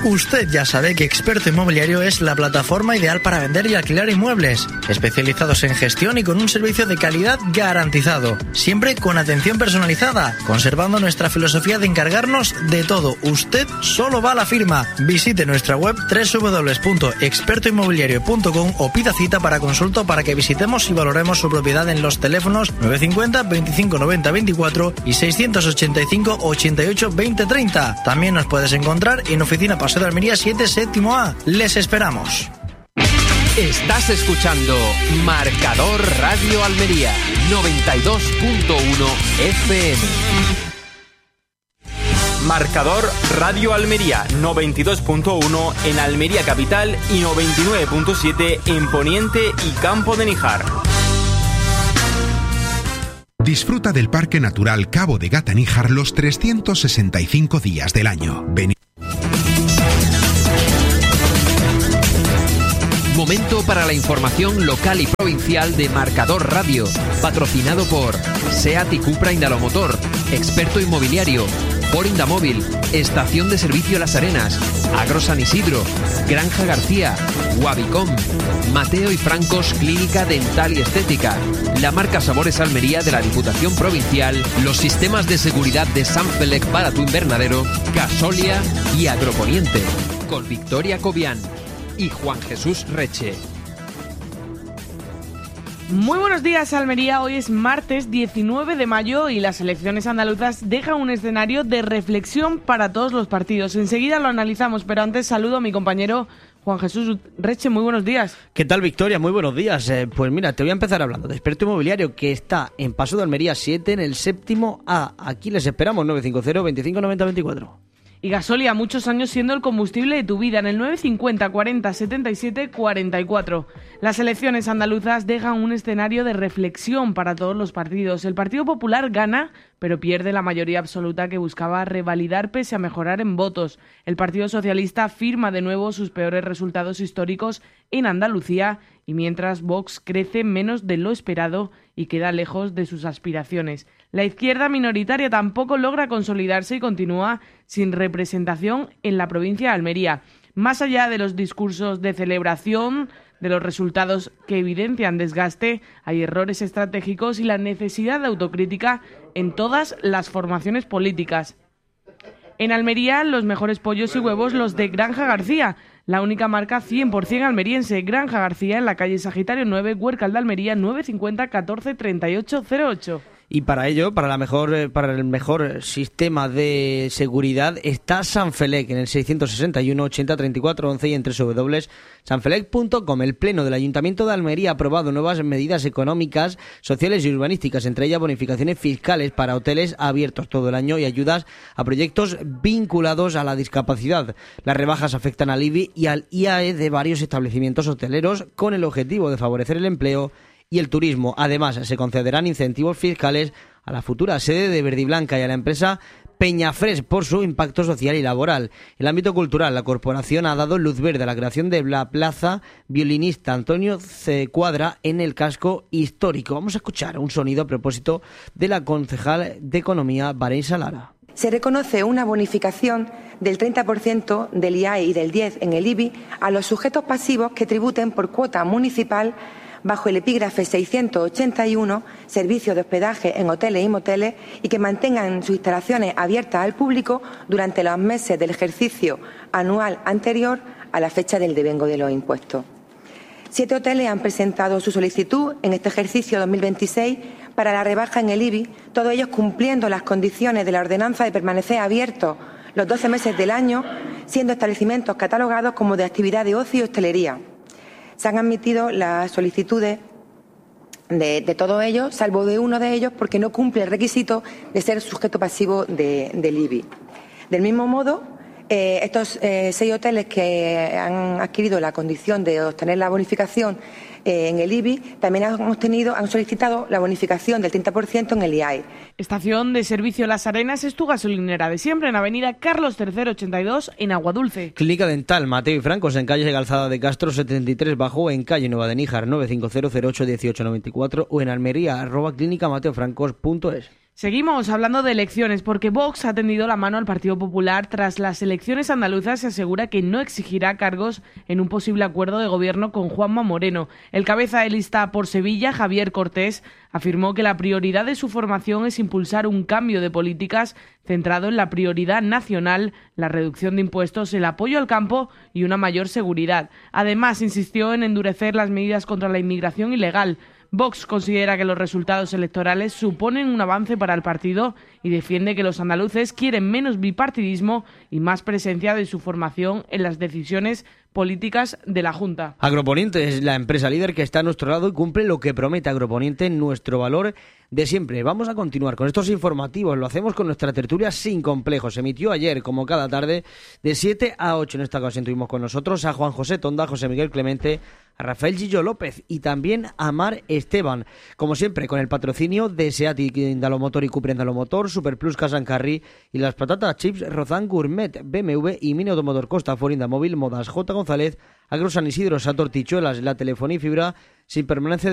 Usted ya sabe que Experto Inmobiliario es la plataforma ideal para vender y alquilar inmuebles, especializados en gestión y con un servicio de calidad garantizado, siempre con atención personalizada, conservando nuestra filosofía de encargarnos de todo. Usted solo va a la firma. Visite nuestra web www.expertoinmobiliario.com o pida cita para consulta para que visitemos y valoremos su propiedad en los teléfonos 950 25 90 24 y 685 88 20 30. También nos puedes encontrar en Oficina Paseo de Almería 7, séptimo A. Les esperamos. Estás escuchando Marcador Radio Almería 92.1 FM. Marcador Radio Almería 92.1 en Almería Capital y 99.7 en Poniente y Campo de Níjar. Disfruta del Parque Natural Cabo de Gata Níjar los 365 días del año. Momento para la información local y provincial de Marcador Radio, patrocinado por SEAT y Cupra Indalomotor, Experto Inmobiliario, Ford Indamóvil, Estación de Servicio Las Arenas, Agro San Isidro, Granja García, Wabicom, Mateo y Francos Clínica Dental y Estética, la marca Sabores Almería de la Diputación Provincial, los sistemas de seguridad de Sanfelec para tu invernadero, Gasolia y Agroponiente, con Victoria Cobian y Juan Jesús Reche. Muy buenos días, Almería. Hoy es martes 19 de mayo y las elecciones andaluzas dejan un escenario de reflexión para todos los partidos. Enseguida lo analizamos, pero antes saludo a mi compañero Juan Jesús Reche. Muy buenos días. ¿Qué tal, Victoria? Muy buenos días. Pues mira, te voy a empezar hablando de Experto Inmobiliario, que está en Paso de Almería 7, en el séptimo A. Aquí les esperamos, 950 25 90 24. Y Gasolia, muchos años siendo el combustible de tu vida, en el 950 40 77 44. Las elecciones andaluzas dejan un escenario de reflexión para todos los partidos. El Partido Popular gana, pero pierde la mayoría absoluta que buscaba revalidar pese a mejorar en votos. El Partido Socialista firma de nuevo sus peores resultados históricos en Andalucía, y mientras Vox crece menos de lo esperado y queda lejos de sus aspiraciones. La izquierda minoritaria tampoco logra consolidarse y continúa sin representación en la provincia de Almería. Más allá de los discursos de celebración de los resultados que evidencian desgaste, hay errores estratégicos y la necesidad de autocrítica en todas las formaciones políticas. En Almería, los mejores pollos y huevos los de Granja García, la única marca 100% almeriense. Granja García, en la calle Sagitario 9, Huércal de Almería, 950 14 38 08. Y para ello, para el mejor sistema de seguridad, está Sanfelec en el 661 80 34 11 y en www.sanfelec.com. El Pleno del Ayuntamiento de Almería ha aprobado nuevas medidas económicas, sociales y urbanísticas, entre ellas bonificaciones fiscales para hoteles abiertos todo el año y ayudas a proyectos vinculados a la discapacidad. Las rebajas afectan al IBI y al IAE de varios establecimientos hoteleros con el objetivo de favorecer el empleo y el turismo. Además, se concederán incentivos fiscales a la futura sede de Verdiblanca y a la empresa Peñafres por su impacto social y laboral. En el ámbito cultural, la corporación ha dado luz verde a la creación de la plaza violinista Antonio C. Cuadra en el casco histórico. Vamos a escuchar un sonido a propósito de la concejal de Economía, Vanessa Lara. Se reconoce una bonificación del 30% del IAE y del 10% en el IBI a los sujetos pasivos que tributen por cuota municipal bajo el epígrafe 681, servicios de hospedaje en hoteles y moteles, y que mantengan sus instalaciones abiertas al público durante los meses del ejercicio anual anterior a la fecha del devengo de los impuestos. 7 hoteles han presentado su solicitud en este ejercicio 2026 para la rebaja en el IBI, todos ellos cumpliendo las condiciones de la ordenanza de permanecer abiertos los 12 meses del año, siendo establecimientos catalogados como de actividad de ocio y hostelería. Se han admitido las solicitudes de todos ellos, salvo de uno de ellos, porque no cumple el requisito de ser sujeto pasivo del IBI. Del mismo modo, estos 6 hoteles que han adquirido la condición de obtener la bonificación en el IBI también han solicitado la bonificación del 30% en el IAE. Estación de servicio Las Arenas es tu gasolinera de siempre, en avenida Carlos III 82 en Aguadulce. Clínica Dental Mateo y Francos en calle de Calzada de Castro 73 bajo, en calle Nueva de Níjar 95008 1894 o en Almería @clínicamateofrancos.es. Seguimos hablando de elecciones porque Vox ha tendido la mano al Partido Popular tras las elecciones andaluzas y asegura que no exigirá cargos en un posible acuerdo de gobierno con Juanma Moreno. El cabeza de lista por Sevilla, Javier Cortés, afirmó que la prioridad de su formación es impulsar un cambio de políticas centrado en la prioridad nacional, la reducción de impuestos, el apoyo al campo y una mayor seguridad. Además, insistió en endurecer las medidas contra la inmigración ilegal. Vox considera que los resultados electorales suponen un avance para el partido y defiende que los andaluces quieren menos bipartidismo y más presencia de su formación en las decisiones políticas de la Junta. Agroponiente es la empresa líder que está a nuestro lado y cumple lo que promete. Agroponiente, nuestro valor de siempre. Vamos a continuar con estos informativos. Lo hacemos con nuestra tertulia sin complejos. Se emitió ayer, como cada tarde, de 7 a 8. En esta ocasión tuvimos con nosotros a Juan José Tonda, a José Miguel Clemente, a Rafael Gillo López y también a Mar Esteban. Como siempre, con el patrocinio de SEAT Indalomotor y Cupra Indalomotor, Superplus Casan Carry y las patatas chips Rozan Gourmet, BMW y Mini Automotor Costa, For Indamóvil, Modas J. González, Agro San Isidro, Sator Tichuelas, la telefonía y fibra sin permanencia de